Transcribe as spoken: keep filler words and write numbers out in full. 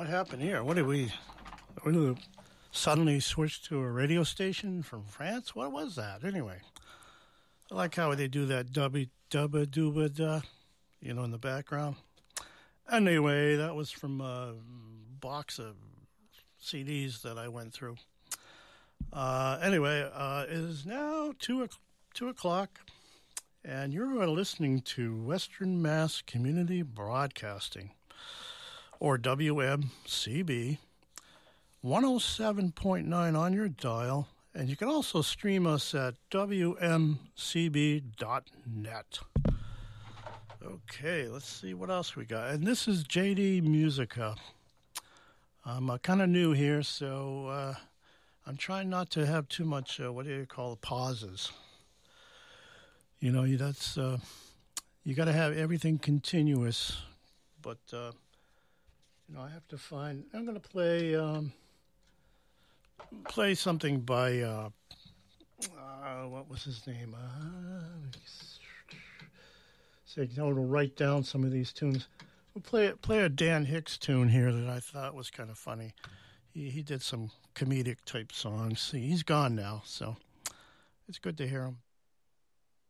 what happened here? What did we, we did we suddenly switch to a radio station from France? What was that? Anyway, I like how they do that dubby dubba dooba da, you know, in the background. Anyway, that was from a box of C Ds that I went through. Uh, anyway, uh, it is now two, two o'clock, and you're listening to Western Mass Community Broadcasting, or W M C B, one oh seven point nine on your dial, and you can also stream us at W M C B dot net. Okay, let's see what else we got. And this is J D Musica. I'm uh, kind of new here, so uh, I'm trying not to have too much, uh, what do you call it, pauses. You know, that's, uh, you got to have everything continuous, but, uh, you know, I have to find, I'm going to play, um, play something by, uh, uh, what was his name? Uh, so, you know, to write down some of these tunes. We'll play, play a Dan Hicks tune here that I thought was kind of funny. He, he did some comedic type songs. He's gone now, so it's good to hear him.